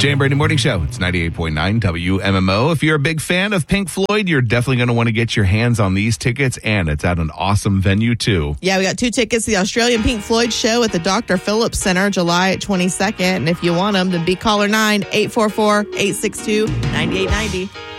Jay and Brady Morning Show. It's 98.9 WMMO. If you're a big fan of Pink Floyd, you're definitely going to want to get your hands on these tickets, and it's at an awesome venue, too. Yeah, we got 2 tickets to the Australian Pink Floyd show at the Dr. Phillips Center, July 22nd. And if you want them, then be caller 9-844-862-9890.